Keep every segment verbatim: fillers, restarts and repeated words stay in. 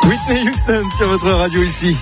Whitney Houston sur votre radio ici.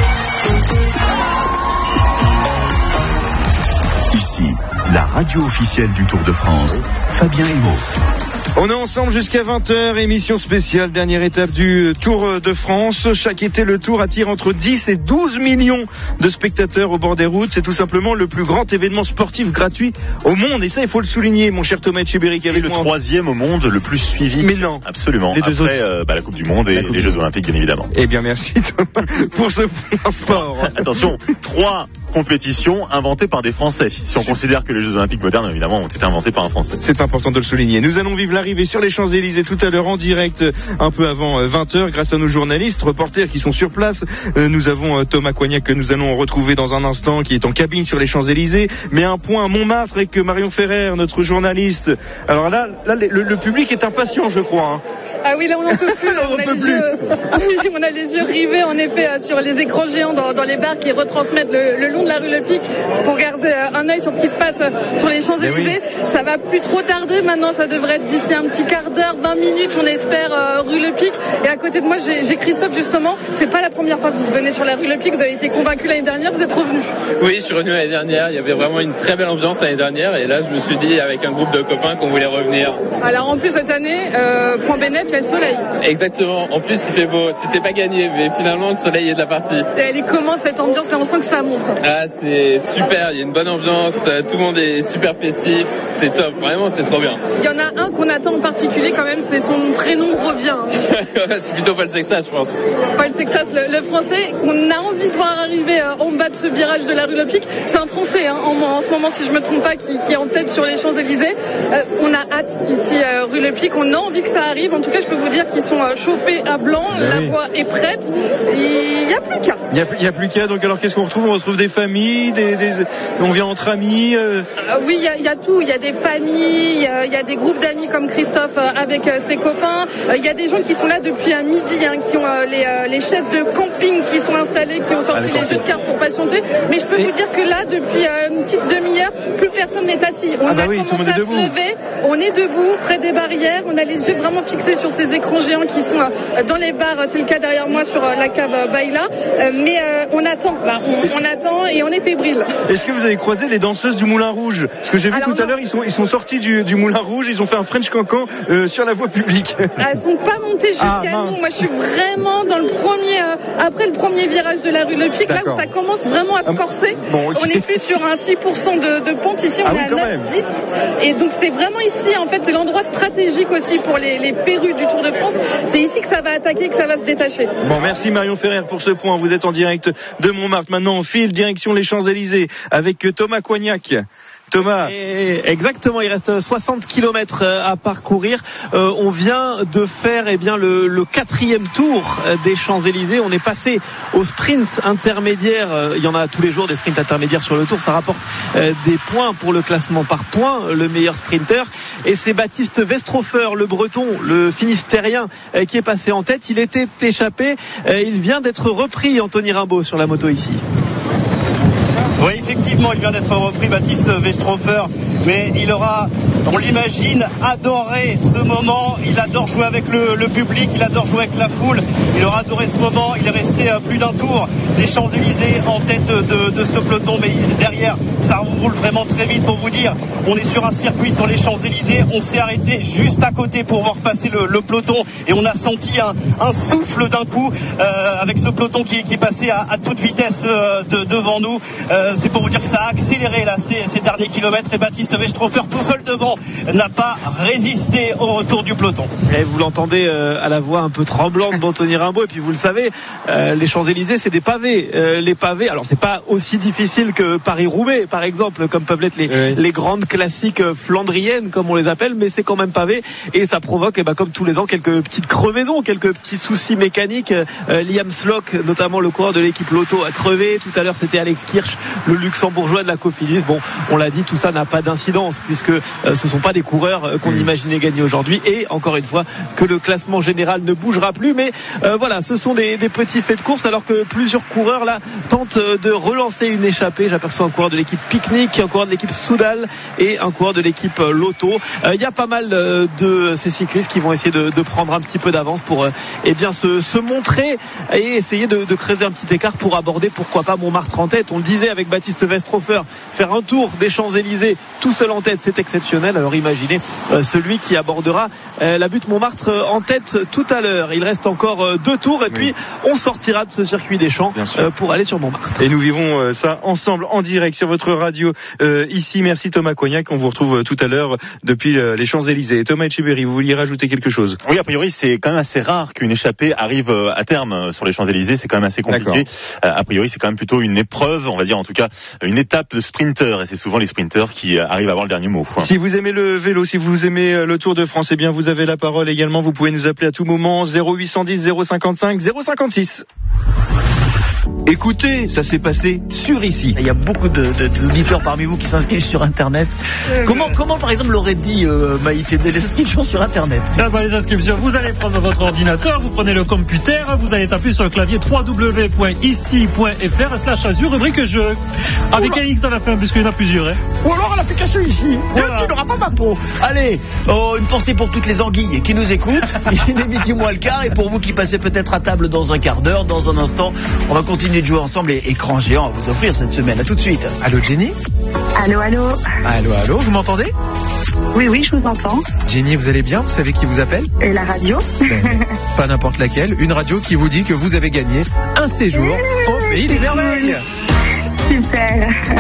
Ici, la radio officielle du Tour de France, Fabien Hémaud. On est ensemble jusqu'à vingt heures, émission spéciale, dernière étape du Tour de France. Chaque été, le Tour attire entre dix et douze millions de spectateurs au bord des routes. C'est tout simplement le plus grand événement sportif gratuit au monde. Et ça, il faut le souligner, mon cher Thomas Etcheberry. Et le troisième au monde le plus suivi. Mais non. Absolument. Les deux Après, autres. euh, bah, la Coupe du Monde et les Jeux Olympiques, bien évidemment. Eh bien, merci Thomas pour ce point sport. Attention, trois compétitions inventées par des Français. Si on considère que les Jeux Olympiques modernes, évidemment, ont été inventés par un Français. C'est important de le souligner. Nous allons vivre l'arrivée sur les Champs-Élysées tout à l'heure en direct, un peu avant vingt heures, grâce à nos journalistes, reporters qui sont sur place. Nous avons Thomas Coignac que nous allons retrouver dans un instant, qui est en cabine sur les Champs-Élysées. Mais un point à Montmartre avec Marion Ferrer, notre journaliste. Alors là, là le, le public est impatient, je crois. Hein. Ah oui, là on n'en peut plus. Là, on, on, a les yeux, on a les yeux rivés en effet sur les écrans géants dans, dans les bars qui retransmettent le, le long de la rue Le Pic pour garder un œil sur ce qui se passe sur les Champs-Élysées. Oui. Ça va plus trop tarder maintenant, ça devrait être d'ici un petit quart d'heure, vingt minutes on espère, euh, rue Le Pic. Et à côté de moi j'ai, j'ai Christophe justement. C'est pas la première fois que vous venez sur la rue Le Pic, vous avez été convaincu l'année dernière, vous êtes revenu. Oui, je suis revenu l'année dernière, il y avait vraiment une très belle ambiance l'année dernière et là je me suis dit avec un groupe de copains qu'on voulait revenir. Alors en plus cette année, euh, point bénéf, il y a le soleil. Exactement, en plus il fait beau, c'était pas gagné mais finalement le soleil est de la partie. Et elle est comment cette ambiance là, on sent que ça montre. Ah c'est super, il y a une bonne ambiance, tout le monde est super festif, c'est top, vraiment c'est trop bien. Il y en a un qu'on attend en particulier quand même, c'est son prénom revient. C'est plutôt Paul Sexas je pense. Paul Sexas, le, le français, qu'on a envie de voir arriver euh, en bas de ce virage de la rue Le Pic, c'est un français hein, en, en ce moment si je me trompe pas qui, qui est en tête sur les Champs-Élysées. Euh, on a hâte ici euh, rue Le Pic, on a envie que ça arrive, en tout cas je peux vous dire qu'ils sont euh, chauffés à blanc, ben la oui. voie est prête, il n'y a plus qu'à. Il n'y a, a plus qu'à, donc alors qu'est-ce qu'on retrouve? On retrouve des familles, des, des, on vient entre amis euh... euh, Oui, il y, y a tout, il y a des familles, il y, y a des groupes d'amis comme Christophe euh, avec euh, ses copains, il euh, y a des gens qui sont là depuis un midi, hein, qui ont euh, les, euh, les chaises de camping qui sont installées, qui ont sorti ah, les jeux de cartes pour patienter, mais je peux Et... vous dire que là, depuis euh, une petite demi-heure, plus personne n'est assis. On ah bah a oui, commencé à se lever, on est debout, près des barrières, on a les yeux vraiment fixés sur ces écrans géants qui sont euh, dans les bars, c'est le cas derrière moi sur euh, la cave euh, Baïla, euh, mais euh, on attend, bah, on, on attend et on est fébrile. Est-ce que vous avez croisé les danseuses du Moulin Rouge? Parce que j'ai vu Alors, tout à l'heure, ils sont, ils sont sortis du, du Moulin Rouge, ils ont fait un French Cancan euh, sur la voie publique. Elles sont pas montées jusqu'à ah, nous, moi je suis vraiment dans le premier, euh, après le premier virage de la rue Le Pic, là où ça commence vraiment à se corser. Bon, okay. On est plus sur un six pour cent de, de pente, ici on ah, est oui, à neuf dix. Et donc c'est vraiment ici, en fait, c'est l'endroit stratégique aussi pour les, les férus du Tour de France. C'est ici que ça va attaquer, que ça va se détacher. Bon, merci Marion Ferrer pour ce point. Vous êtes en direct de Montmartre. Maintenant, on file direction les Champs-Élysées avec Thomas Coignac. Thomas. Et exactement, il reste soixante kilomètres à parcourir. Euh, on vient de faire eh bien, le, le quatrième tour des Champs-Élysées. On est passé au sprint intermédiaire. Il y en a tous les jours des sprints intermédiaires sur le tour. Ça rapporte euh, des points pour le classement par points, le meilleur sprinter. Et c'est Baptiste Westrofer, le breton, le finistérien, euh, qui est passé en tête. Il était échappé. Euh, il vient d'être repris, Anthony Rimbaud, sur la moto ici. Oui, effectivement, il vient d'être repris, Baptiste Westrofer, mais il aura, on l'imagine, adoré ce moment. Il adore jouer avec le, le public, il adore jouer avec la foule. Il aura adoré ce moment. Il est resté à plus d'un tour des Champs-Élysées en tête de, de ce peloton, mais derrière, ça roule vraiment très vite pour vous dire. On est sur un circuit sur les Champs-Élysées. On s'est arrêté juste à côté pour voir passer le, le peloton et on a senti un, un souffle d'un coup euh, avec ce peloton qui, qui passait à, à toute vitesse euh, de, devant nous. Euh, C'est pour vous dire que ça a accéléré là ces, ces derniers kilomètres et Baptiste Westrofer tout seul devant n'a pas résisté au retour du peloton. Et vous l'entendez euh, à la voix un peu tremblante d'Anthony Rimbaud, et puis vous le savez, euh, les Champs-Élysées c'est des pavés. Euh, les pavés, alors c'est pas aussi difficile que Paris-Roubaix par exemple, comme peuvent l'être les, oui. les grandes classiques flandriennes comme on les appelle, mais c'est quand même pavé et ça provoque eh ben, comme tous les ans quelques petites crevaisons, quelques petits soucis mécaniques. Euh, Liam Slock, notamment le coureur de l'équipe Lotto, a crevé. Tout à l'heure c'était Alex Kirch le luxembourgeois de la Cofidis. Bon, on l'a dit, tout ça n'a pas d'incidence puisque euh, ce sont pas des coureurs euh, qu'on mmh. imaginait gagner aujourd'hui, et encore une fois que le classement général ne bougera plus. Mais euh, voilà, ce sont des, des petits faits de course, alors que plusieurs coureurs là tentent de relancer une échappée. J'aperçois un coureur de l'équipe Picnic, un coureur de l'équipe Soudal et un coureur de l'équipe Lotto. Il euh, y a pas mal euh, de ces cyclistes qui vont essayer de, de prendre un petit peu d'avance pour euh, eh bien se, se montrer et essayer de, de creuser un petit écart pour aborder, pourquoi pas, Montmartre en tête. On le disait avec Baptiste Westrofer, faire un tour des Champs-Élysées tout seul en tête, c'est exceptionnel. Alors imaginez euh, celui qui abordera euh, la butte Montmartre euh, en tête tout à l'heure. Il reste encore euh, deux tours et oui. puis on sortira de ce circuit des Champs euh, pour aller sur Montmartre. Et nous vivons euh, ça ensemble en direct sur votre radio euh, ici. Merci Thomas Coignac, on vous retrouve euh, tout à l'heure depuis euh, les Champs-Élysées. Thomas Etcheberry, vous vouliez rajouter quelque chose? Oui, a priori c'est quand même assez rare qu'une échappée arrive euh, à terme euh, sur les Champs-Élysées, c'est quand même assez compliqué. Euh, a priori c'est quand même plutôt une épreuve, on va dire en tout cas une étape de sprinter, et c'est souvent les sprinters qui euh, arrivent à avoir le dernier mot. Si vous aimez le vélo, si vous aimez euh, le Tour de France, eh bien vous avez la parole également, vous pouvez nous appeler à tout moment zéro huit cent dix zéro cinquante-cinq zéro cinquante-six. Écoutez, ça s'est passé sur ici. Il y a beaucoup de, de, d'auditeurs parmi vous qui s'inscrivent sur Internet. Euh, comment, euh... comment, par exemple, l'aurait dit euh, Maïté, des inscriptions sur Internet? Ah bah, les inscriptions, vous allez prendre votre ordinateur, vous prenez le computer, vous allez taper sur le clavier w w w point ici point f r slash azur, rubrique jeu. Avec un X à la fin, puisqu'il y en a plusieurs. Hein. Ou alors à l'application ici. Voilà. Tu n'auras pas ma peau. Allez, oh, une pensée pour toutes les anguilles qui nous écoutent. Il est midi moins le quart, et pour vous qui passez peut-être à table dans un quart d'heure, dans un instant, on va continuer de jouer ensemble, et écran géant à vous offrir cette semaine. À tout de suite. Allô Jenny? Allô, allô. Allô, allô, vous m'entendez? Oui, oui, je vous entends. Jenny, vous allez bien? Vous savez qui vous appelle? Et la radio? Ben, pas n'importe laquelle, une radio qui vous dit que vous avez gagné un séjour au Pays des Merveilles. Super.